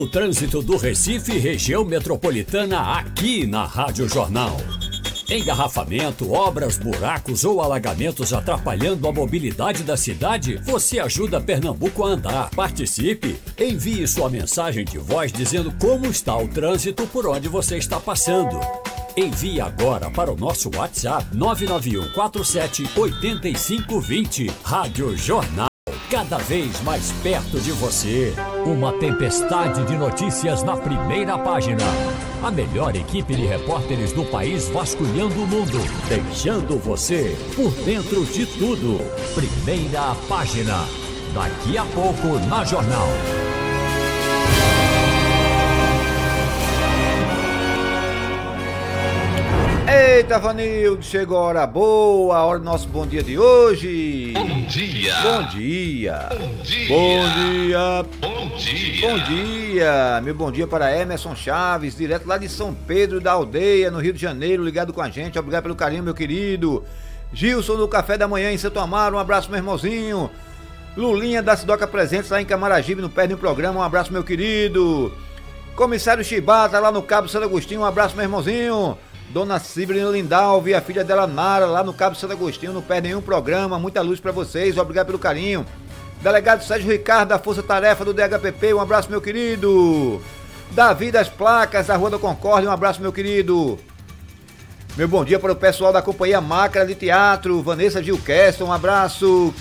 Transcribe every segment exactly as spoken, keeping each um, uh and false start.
O trânsito do Recife e região metropolitana aqui na Rádio Jornal. Engarrafamento, obras, buracos ou alagamentos atrapalhando a mobilidade da cidade? Você ajuda Pernambuco a andar. Participe! Envie sua mensagem de voz dizendo como está o trânsito por onde você está passando. Envie agora para o nosso WhatsApp nove nove um quatro sete oito cinco dois zero. Rádio Jornal, cada vez mais perto de você. Uma tempestade de notícias na primeira página. A melhor equipe de repórteres do país vasculhando o mundo, deixando você por dentro de tudo. Primeira página. Daqui a pouco na Jornal. Eita, Vanildo, chegou a hora boa, a hora do nosso bom dia de hoje. Bom dia. Bom dia. Bom dia. Bom dia. Bom dia. Bom dia. Meu bom dia para Emerson Chaves, direto lá de São Pedro da Aldeia, no Rio de Janeiro, ligado com a gente. Obrigado pelo carinho, meu querido. Gilson do Café da Manhã em Santo Amaro, um abraço, meu irmãozinho. Lulinha da Sidoca Presentes lá em Camaragibe, no pé do programa, um abraço, meu querido. Comissário Chibata lá no Cabo Santo Agostinho, um abraço, meu irmãozinho. Dona Cibrina Lindalvi, a filha dela Nara, lá no Cabo Santo Agostinho, não perde nenhum programa, muita luz pra vocês, obrigado pelo carinho. Delegado Sérgio Ricardo, da Força Tarefa do D H P P, um abraço, meu querido. Davi das Placas, da Rua da Concórdia, um abraço, meu querido. Meu bom dia para o pessoal da Companhia Máquina de Teatro, Vanessa Gilqueston, um abraço.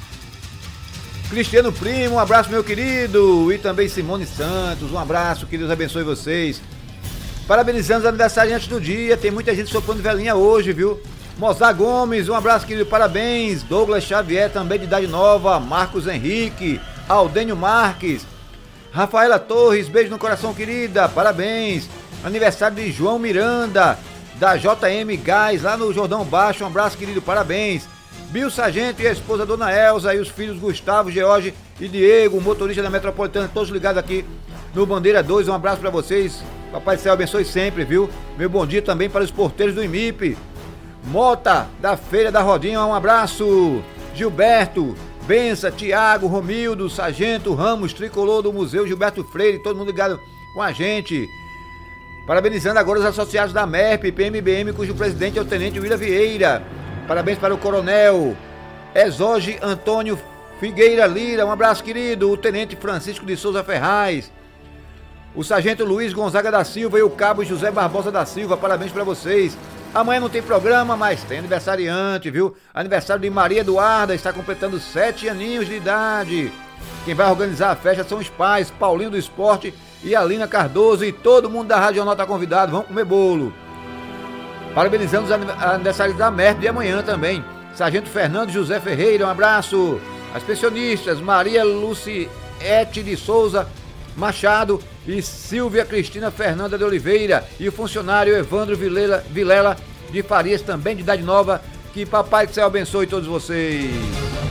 Cristiano Primo, um abraço, meu querido. E também Simone Santos, um abraço, que Deus abençoe vocês. Parabenizando os aniversariantes do dia, tem muita gente soprando velhinha hoje, viu? Mozart Gomes, um abraço, querido, parabéns. Douglas Xavier, também de idade nova. Marcos Henrique, Aldênio Marques, Rafaela Torres, beijo no coração, querida, parabéns. Aniversário de João Miranda, da J M Gás, lá no Jordão Baixo, um abraço, querido, parabéns. Bill Sargento e a esposa Dona Elza e os filhos Gustavo, George e Diego, motorista da Metropolitana, todos ligados aqui no Bandeira dois, um abraço pra vocês. Papai do Céu abençoe sempre, viu? Meu bom dia também para os porteiros do I M I P. Mota, da Feira da Rodinha, um abraço. Gilberto, Bença, Tiago, Romildo, Sargento, Ramos, Tricolor do Museu Gilberto Freire, todo mundo ligado com a gente. Parabenizando agora os associados da M E R P, P M B M, cujo presidente é o Tenente William Vieira. Parabéns para o Coronel Exoge Antônio Figueira Lira, um abraço, querido. O Tenente Francisco de Souza Ferraz, o Sargento Luiz Gonzaga da Silva e o Cabo José Barbosa da Silva, parabéns pra vocês. Amanhã não tem programa, mas tem aniversariante, viu? Aniversário de Maria Eduarda, está completando sete aninhos de idade. Quem vai organizar a festa são os pais, Paulinho do Esporte e Alina Cardoso, e todo mundo da Rádio Jornal está convidado, vamos comer bolo. Parabenizando os aniversários da M E R P de amanhã também. Sargento Fernando José Ferreira, um abraço. As pensionistas, Maria Luciete de Souza Machado e Silvia Cristina Fernanda de Oliveira, e o funcionário Evandro Vilela, Vilela de Farias, também de idade nova. Que Papai do Céu abençoe todos vocês.